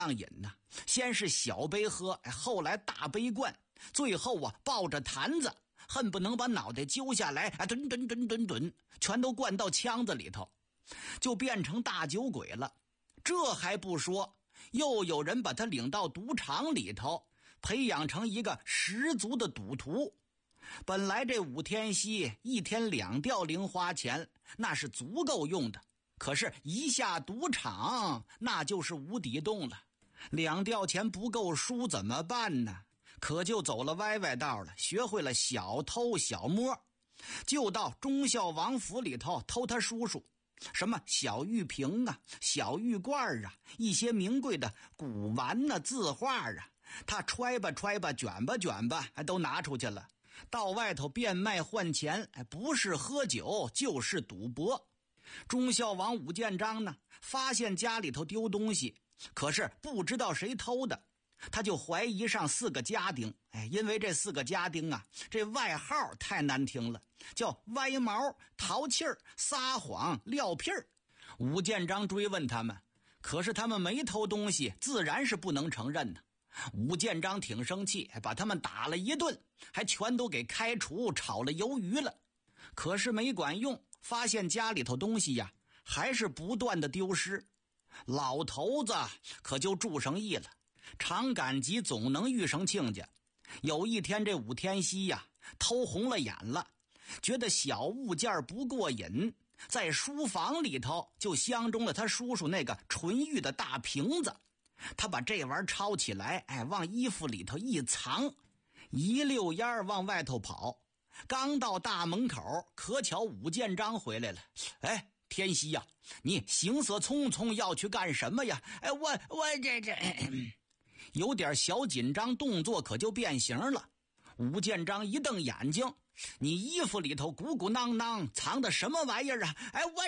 上瘾呢，先是小杯喝，后来大杯灌，最后抱着坛子，恨不能把脑袋揪下来，吨吨吨吨吨，全都灌到腔子里头，就变成大酒鬼了。这还不说，又有人把他领到赌场里头，培养成一个十足的赌徒。本来这武天锡一天2吊零花钱，那是足够用的，可是一下赌场，那就是无底洞了。2吊钱不够输怎么办呢？可就走了歪歪道了，学会了小偷小摸，就到忠孝王府里头偷他叔叔什么小玉瓶啊、小玉罐啊，一些名贵的古玩啊、字画啊，他揣吧揣吧、卷吧卷吧，都拿出去了，到外头变卖换钱，不是喝酒就是赌博。忠孝王武建章呢，发现家里头丢东西，可是不知道谁偷的，他就怀疑上4个家丁。因为这4个家丁啊，这外号太难听了，叫歪毛、淘气儿、撒谎、撂屁儿。武建章追问他们，可是他们没偷东西，自然是不能承认呢。武建章挺生气，把他们打了一顿，还全都给开除炒了鱿鱼了。可是没管用，发现家里头东西呀，还是不断的丢失。老头子可就注上意了，常赶集总能遇上亲家。有一天这武天锡呀，偷红了眼了，觉得小物件不过瘾，在书房里头就相中了他叔叔那个纯玉的大瓶子。他把这玩意儿抄起来，往衣服里头一藏，一溜烟往外头跑。刚到大门口，可巧武建章回来了。天锡呀，你行色匆匆要去干什么呀？我有点小紧张，动作可就变形了。武建章一瞪眼睛，你衣服里头鼓鼓囊囊藏的什么玩意儿啊？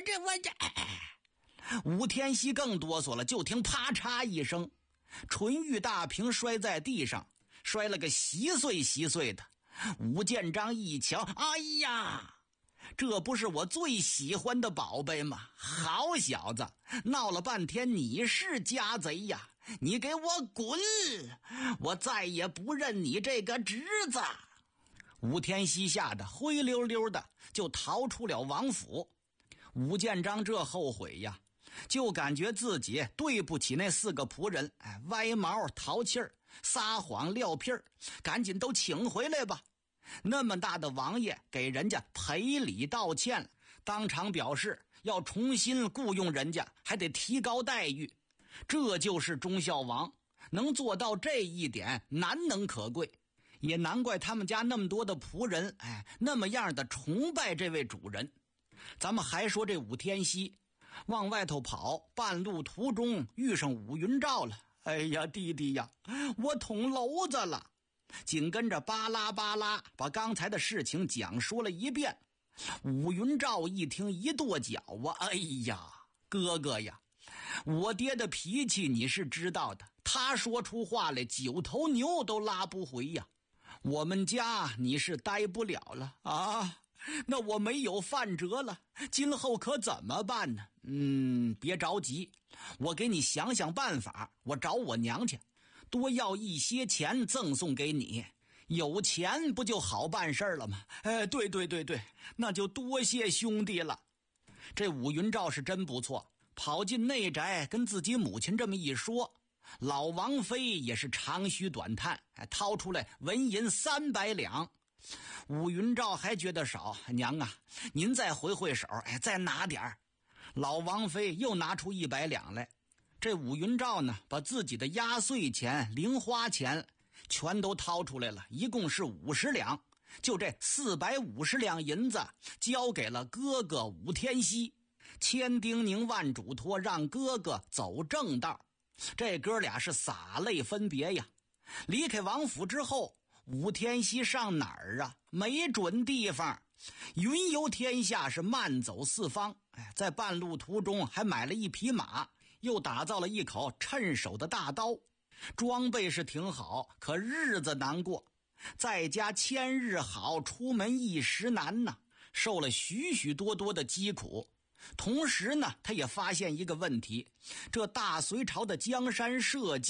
武天锡更哆嗦了，就听啪嚓一声，纯玉大瓶摔在地上，摔了个稀碎稀碎的。武建章一瞧，哎呀，这不是我最喜欢的宝贝吗？好小子，闹了半天你是家贼呀！你给我滚！我再也不认你这个侄子！武天锡吓得灰溜溜的就逃出了王府。武建章这后悔呀，就感觉自己对不起那4个仆人，歪毛、淘气儿、撒谎、撂屁儿，赶紧都请回来吧。那么大的王爷给人家赔礼道歉，当场表示要重新雇佣人家，还得提高待遇。这就是忠孝王，能做到这一点难能可贵，也难怪他们家那么多的仆人那么样的崇拜这位主人。咱们还说这武天锡往外头跑，半路途中遇上武云照了。哎呀，弟弟呀，我捅娄子了。紧跟着巴拉巴拉把刚才的事情讲说了一遍。武云照一听一跺脚啊，哎呀，哥哥呀，我爹的脾气你是知道的，他说出话来9头牛都拉不回呀。我们家你是待不了了啊，那我没有饭辙了，今后可怎么办呢？别着急，我给你想想办法，我找我娘去，多要一些钱赠送给你，有钱不就好办事了吗？对，那就多谢兄弟了。这武云照是真不错，跑进内宅跟自己母亲这么一说，老王妃也是长吁短叹，掏出来纹银300两。武云照还觉得少，娘啊，您再回回手，再拿点儿。老王妃又拿出100两来。这武云照呢，把自己的压岁钱、零花钱全都掏出来了，一共是50两。就这450两银子交给了哥哥武天锡，千叮咛万嘱托，让哥哥走正道。这哥俩是洒泪分别呀。离开王府之后，武天锡上哪儿啊？没准地方，云游天下，是慢走四方。在半路途中还买了一匹马，又打造了一口趁手的大刀。装备是挺好，可日子难过，在家千日好，出门一时难呐，受了许许多多的疾苦。同时呢，他也发现一个问题，这大隋朝的江山社稷